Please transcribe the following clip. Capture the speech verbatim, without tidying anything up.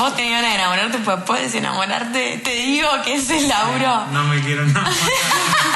vos tenés ganas de enamorarte, pues puedes enamorarte. Te digo que ese es laburo. No me quiero enamorar.